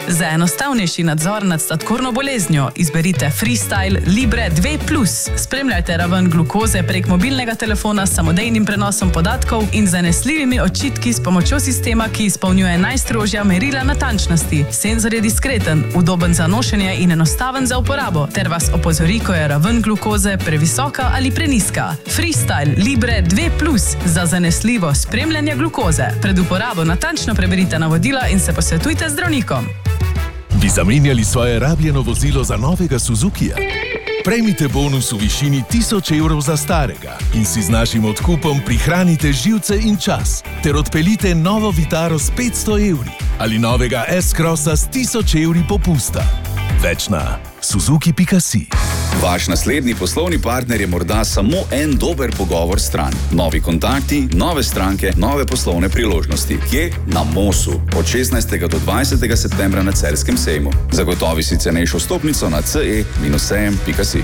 Za enostavnejši nadzor nad sladkorno boleznjo izberite Freestyle Libre 2+. Spremljajte raven glukoze prek mobilnega telefona s samodejnim prenosom podatkov in zanesljivimi odčitki s pomočjo sistema, ki izpolnjuje najstrožja merila natančnosti. Senzor je diskreten, udoben za nošenje in enostaven za uporabo, ter vas opozori, ko je raven glukoze previsoka ali prenizka. Freestyle Libre 2+, za zanesljivo spremljanje glukoze. Pred uporabo natančno preberite navodila in se posvetujte z zdravnikom. Bi zamenjali svoje rabljeno vozilo za novega Suzukija? Prejmite bonus v višini 1000 evrov za starega in si z našim odkupom prihranite živce in čas, ter odpeljite novo Vitaro s 500 evri ali novega S-Crossa s 1000 evri popusta. Več na suzuki.si. Vaš naslednji poslovni partner je morda samo en dober pogovor stran. Novi kontakti, nove stranke, nove poslovne priložnosti. Kje? Na Mosu. Od 16. do 20. septembra na Celjskem sejmu. Zagotovi si cenejšo stopnico na ce-sejem.si.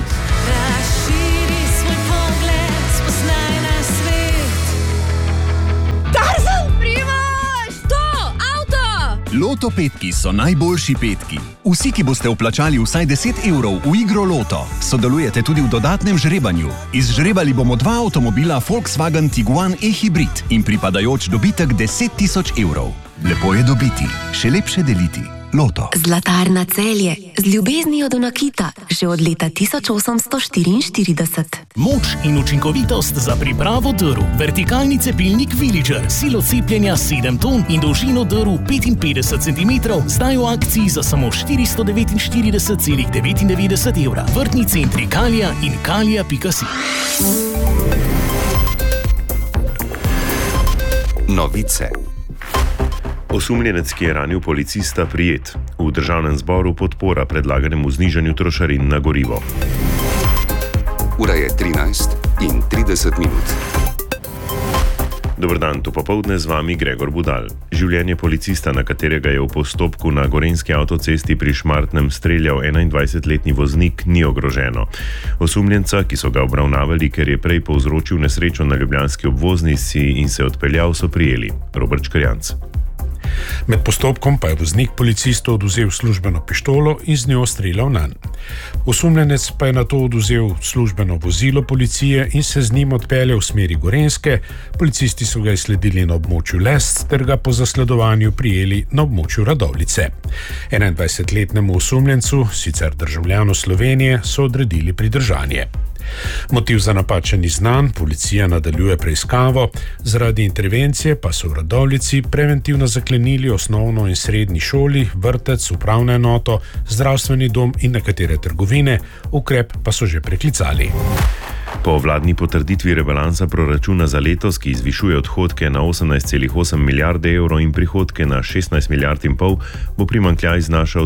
Loto petki so najboljši petki. Vsi, ki boste vplačali vsaj 10 evrov v igro Loto, sodelujete tudi v dodatnem žrebanju. Izžrebali bomo 2 avtomobila Volkswagen Tiguan e-hybrid in pripadajoč dobitek 10 000 evrov. Lepo je dobiti, še lepše deliti. Loto. Zlatarna Celje, z ljubeznijo do nakita, že od leta 1844. Moč in učinkovitost za pripravo drv. Vertikalni cepilnik Villager, silo cepljenja 7 ton in dolžino drv 55 cm, zdaj v akciji za samo 449,99 evra. Vrtni centri Kalija in kalija.si. Novice. Osumljenec, ki je ranil policista, prijet. V državnem zboru podpora predlaganemu znižanju trošarin na gorivo. Ura je 13:30. Dober dan, to popoldne z vami Gregor Budal. Življenje policista, na katerega je v postopku na gorenjski avtocesti pri Šmartnem streljal 21-letni voznik, ni ogroženo. Osumljenca, ki so ga obravnavali, ker je prej povzročil nesrečo na ljubljanski obvoznici in se odpeljal, so prijeli. Robert Škrjanc. Med postopkom pa je voznik policistu odvzel službeno pištolo in z njo streljal nanj. Osumljenec pa je nato odvzel službeno vozilo policije in se z njim odpeljal v smeri Gorenjske. Policisti so ga izsledili na območju Lest ter ga po zasledovanju prijeli na območju Radovljice. 21-letnemu osumljencu, sicer državljanu Slovenije, so odredili pridržanje. Motiv za napad še ni znan, policija nadaljuje preiskavo, zaradi intervencije pa so v Radovljici preventivno zaklenili osnovno in srednji šoli, vrtec, upravno enoto, zdravstveni dom in nekatere trgovine, ukrep pa so že preklicali. Po vladni potrditvi rebalansa proračuna za letos, ki zvišuje odhodke na 18,8 milijarde evrov in prihodke na 16,5 milijard, bo primanjkljaj znašal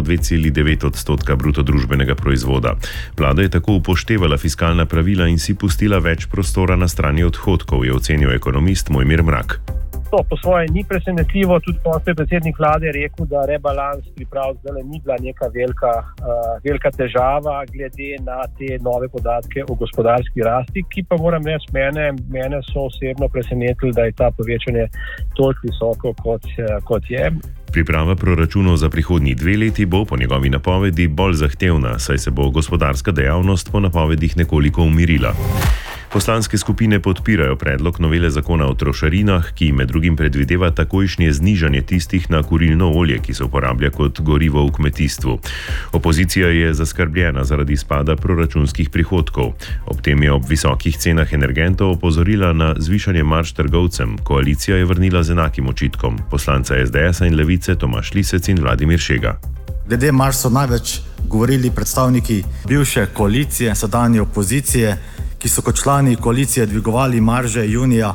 2,9% bruto družbenega proizvoda. Vlada je tako upoštevala fiskalna pravila in si pustila več prostora na strani odhodkov, je ocenil ekonomist Mojmir Mrak. To po svoje ni presenetljivo, tudi ko je predsednik vlade rekel, da rebalans priprav zdaj ni bila neka velika težava glede na te nove podatke o gospodarski rasti, ki pa moram reči, mene so osebno presenetili, da je ta povečanje toliko visoko kot je. Priprava proračunov za prihodnji 2 leti bo po njegovi napovedi bolj zahtevna, saj se bo gospodarska dejavnost po napovedih nekoliko umirila. Poslanske skupine podpirajo predlog novele zakona o trošarinah, ki med drugim predvideva takojšnje znižanje tistih na kurilno olje, ki se uporablja kot gorivo v kmetijstvu. Opozicija je zaskrbljena zaradi izpada proračunskih prihodkov. Ob tem je ob visokih cenah energentov opozorila na zvišanje marž trgovcem. Koalicija je vrnila z enakim očitkom. Poslanca SDS-a in Levice Tomaž Lisec in Vladimir Šega. Glede marž so največ govorili predstavniki bivše koalicije, sedanje opozicije, ki so kot člani koalicije dvigovali marže junija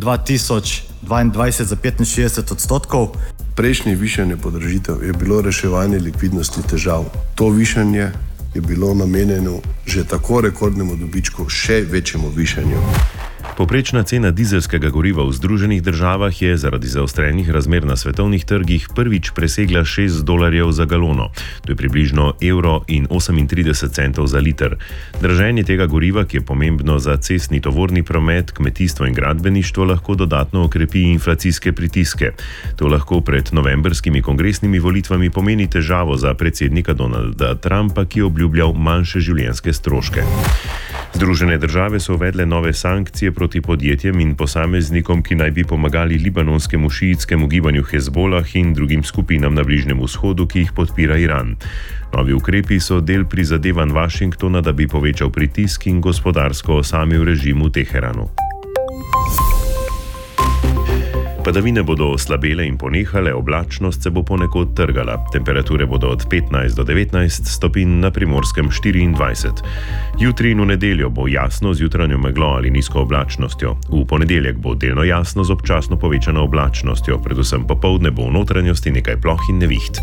2022 za 65%. Prejšnje višanje podražitev je bilo reševanje likvidnostnih težav. To višanje je bilo namenjeno že tako rekordnemu dobičku še večjemu višanju. Povprečna cena dizelskega goriva v Združenih državah je zaradi zaostrenih razmer na svetovnih trgih prvič presegla $6 za galono. To je približno €1,38 za liter. Draženje tega goriva, ki je pomembno za cestni tovorni promet, kmetijstvo in gradbeništvo, lahko dodatno okrepi inflacijske pritiske. To lahko pred novembrskimi kongresnimi volitvami pomeni težavo za predsednika Donalda Trumpa, ki je obljubljal manjše življenjske stroške. Združene države so uvedle nove sankcije proti podjetjem in posameznikom, ki naj bi pomagali libanonskemu šiitskemu gibanju Hezbolah in drugim skupinam na Bližnjem vzhodu, ki jih podpira Iran. Novi ukrepi so del prizadevanj Washingtona, da bi povečal pritisk in gospodarsko osamil režim v Teheranu. Padavine bodo oslabele in ponehale, oblačnost se bo ponekod trgala. Temperature bodo od 15 do 19 stopinj, na Primorskem 24. Jutri in v nedeljo bo jasno z jutranjo meglo ali nizko oblačnostjo. V ponedeljek bo delno jasno z občasno povečano oblačnostjo, predvsem popoldne bo v notranjosti nekaj ploh in neviht.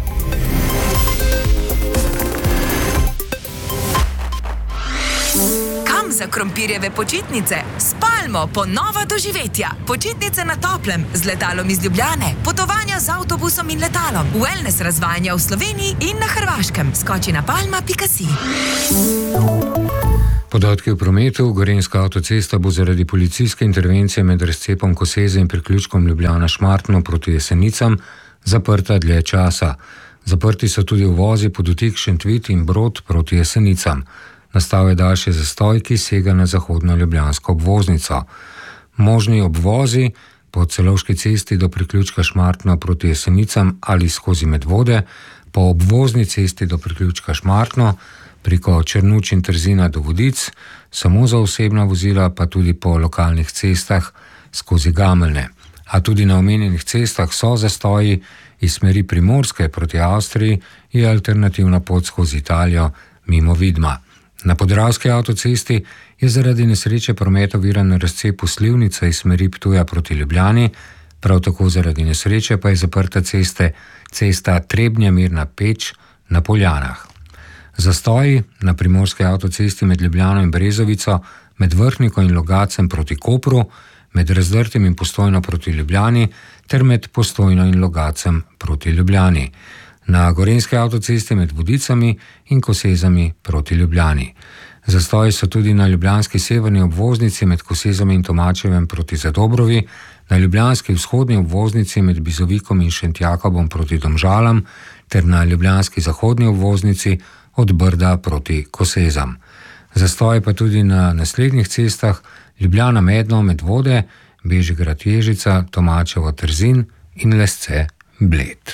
Za krompirjeve počitnice, spalmo, ponova doživetja, počitnice na toplem, z letalom iz Ljubljane, potovanja z avtobusom in letalom, wellness razvajanja v Sloveniji in na Hrvaškem. Skoči na palma.si. Podatki o prometu. Gorenjska avtocesta bo zaradi policijske intervencije med razcepom Koseze in priključkom Ljubljana-Šmartno proti Jesenicam zaprta dlje časa. Zaprti so tudi uvozi Podutik, Šentvid in Brod proti Jesenicam. Nastal je daljši zastoj, ki sega na zahodno ljubljansko obvoznico. Možni obvozi po Celovški cesti do priključka Šmartno proti Jesenicam ali skozi Medvode, po obvozni cesti do priključka Šmartno, preko Črnuč in Trzina do Vodic, samo za osebna vozila, pa tudi po lokalnih cestah skozi Gameljne. A tudi na omenjenih cestah so zastoji. Iz smeri Primorske proti Avstriji je alternativna pot skozi Italijo mimo Vidma. Na Podravski avtocesti je zaradi nesreče promet oviran na razcepu Slivnica iz smeri Ptuja proti Ljubljani, prav tako zaradi nesreče pa je zaprta cesta Trebnje-Mirna Peč na Poljanah. Zastoji na Primorski avtocesti med Ljubljano in Brezovico, med Vrhniko in Logacem proti Kopru, med Razdrtim in Postojno proti Ljubljani ter med Postojno in Logacem proti Ljubljani. Na Gorenjski avtocesti med Vodicami in Kosezami proti Ljubljani. Zastoji so tudi na ljubljanski severni obvoznici med Kosezami in Tomačevem proti Zadobrovi, na ljubljanski vzhodni obvoznici med Bizovikom in Šentjakobom proti Domžalam ter na ljubljanski zahodni obvoznici od Brda proti Kosezam. Zastoji pa tudi na naslednjih cestah Ljubljana-Medno, Medvode, Bežigrad-Ježica, Tomačevo-Trzin in Lesce-Bled.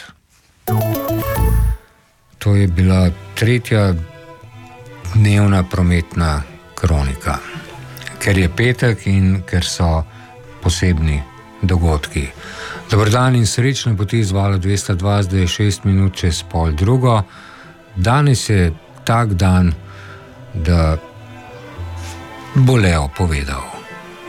To je bila tretja dnevna prometna kronika. Ker je petek in ker so posebni dogodki. Dober dan in srečne poti z Vala 202, zdaj je 6 minut čez pol drugo. Danes je tak dan, da bo Leo povedal.